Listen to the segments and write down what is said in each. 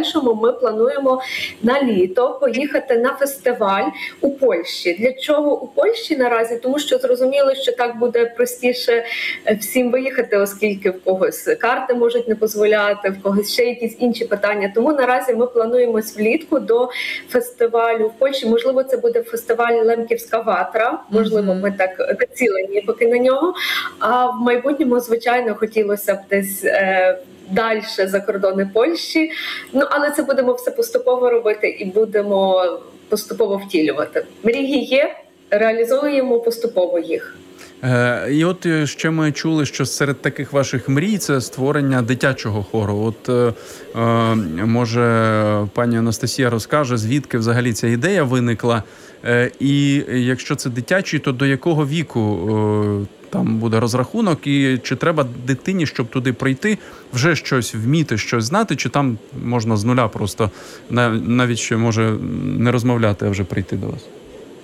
подальшому ми плануємо на літо поїхати на фестиваль у Польщі. Для чого у Польщі наразі? Тому що зрозуміло, що так буде простіше всім виїхати, оскільки в когось карти можуть не дозволяти, в когось ще якісь інші питання. Тому наразі ми плануємось влітку до фестивалю в Польщі. Можливо, це буде фестиваль Лемківська ватра. Можливо, ми так націлені поки на нього. А в майбутньому, звичайно, хотілося б десь далі за кордони Польщі. Але це будемо все поступово робити і будемо поступово втілювати. Мрії є, реалізуємо поступово їх. І от ще ми чули, що серед таких ваших мрій це створення дитячого хору. От може пані Анастасія розкаже, звідки взагалі ця ідея виникла, і якщо це дитячий, то до якого віку там буде розрахунок, і чи треба дитині, щоб туди прийти, вже щось вміти, щось знати, чи там можна з нуля просто, навіть ще може не розмовляти, а вже прийти до вас?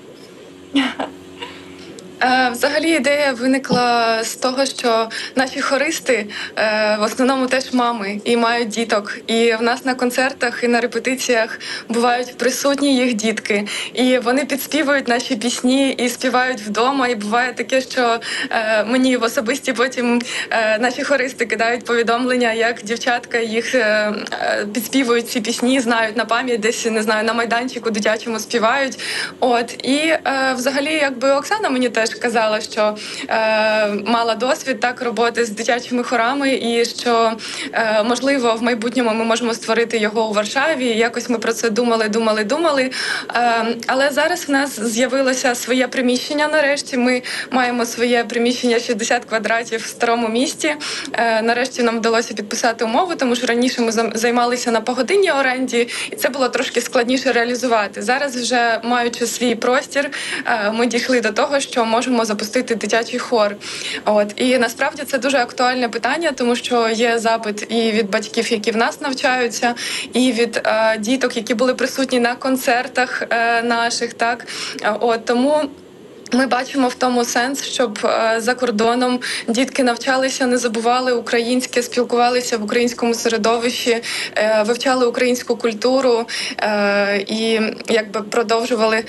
Взагалі ідея виникла з того, що наші хористи в основному теж мами і мають діток. І в нас на концертах і на репетиціях бувають присутні їх дітки. І вони підспівують наші пісні і співають вдома. І буває таке, що мені в особисті потім наші хористи кидають повідомлення, як дівчатка їх підспівують ці пісні, знають на пам'ять, десь, не знаю, на майданчику дитячому співають. І взагалі, якби Оксана мені теж казала, що мала досвід так роботи з дитячими хорами, і що можливо в майбутньому ми можемо створити його у Варшаві. Якось ми про це думали. Але зараз в нас з'явилося своє приміщення нарешті. Ми маємо своє приміщення 60 квадратів в старому місті. Нарешті нам вдалося підписати умови, тому що раніше ми займалися на погодинній оренді, і це було трошки складніше реалізувати. Зараз вже маючи свій простір, ми дійшли до того, що можемо запустити дитячий хор. І насправді це дуже актуальне питання, тому що є запит і від батьків, які в нас навчаються, і від діток, які були присутні на концертах наших. Так? Тому ми бачимо в тому сенс, щоб за кордоном дітки навчалися, не забували українське, спілкувалися в українському середовищі, вивчали українську культуру і якби продовжували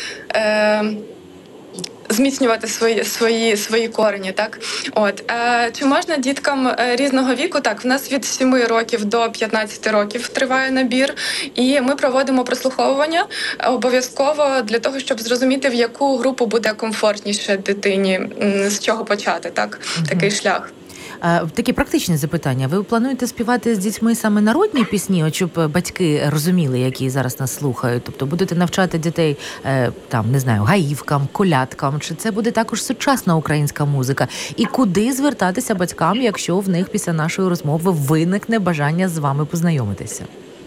зміцнювати свої корені, так? Чи можна діткам різного віку? Так, в нас від 7 років до 15 років триває набір, і ми проводимо прослуховування обов'язково для того, щоб зрозуміти, в яку групу буде комфортніше дитині, з чого почати, так? Такий шлях. Такі практичні запитання. Ви плануєте співати з дітьми саме народні пісні, щоб батьки розуміли, які зараз нас слухають? Тобто будете навчати дітей, там, не знаю, гаївкам, колядкам? Чи це буде також сучасна українська музика? І куди звертатися батькам, якщо в них після нашої розмови виникне бажання з вами познайомитися?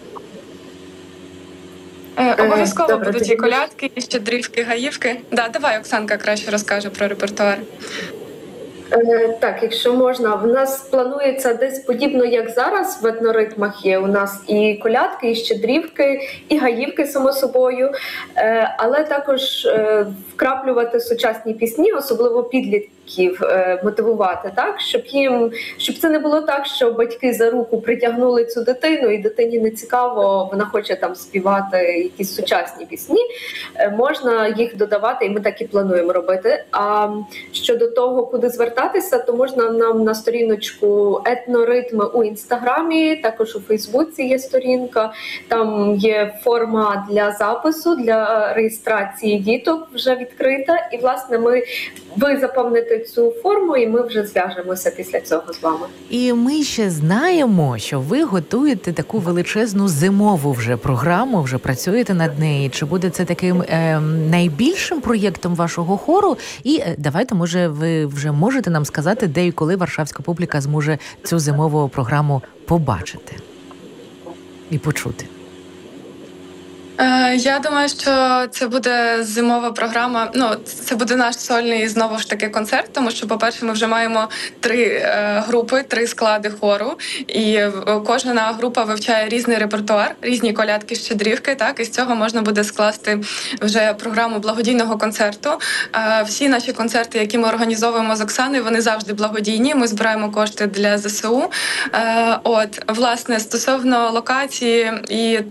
Обов'язково будуть і колядки, і щедрівки, гаївки. Давай Оксанка краще розкаже про репертуар. Так, якщо можна, в нас планується десь подібно, як зараз в етноритмах є. У нас і колядки, і щедрівки, і гаївки, само собою, але також вкраплювати сучасні пісні, особливо підлітків, мотивувати, так, щоб це не було так, що батьки за руку притягнули цю дитину, і дитині не цікаво, вона хоче там співати якісь сучасні пісні. Можна їх додавати, і ми так і плануємо робити. А щодо того, куди звертатися, то можна нам на сторіночку етноритми у Інстаграмі, також у Фейсбуці є сторінка, там є форма для запису, для реєстрації діток вже відкрита, і, власне, ви заповните цю форму, і ми вже зв'яжемося після цього з вами. І ми ще знаємо, що ви готуєте таку величезну зимову вже програму, вже працюєте над нею. Чи буде це таким найбільшим проєктом вашого хору? І давайте, може, ви вже можете нам сказати, де і коли варшавська публіка зможе цю зимову програму побачити і почути? Я думаю, що це буде зимова програма. Це буде наш сольний знову ж таки концерт, тому що, по-перше, ми вже маємо 3 групи, 3 склади хору, і кожна група вивчає різний репертуар, різні колядки, щедрівки. Так, і з цього можна буде скласти вже програму благодійного концерту. Всі наші концерти, які ми організовуємо з Оксаною, вони завжди благодійні. Ми збираємо кошти для ЗСУ. Власне, стосовно локації і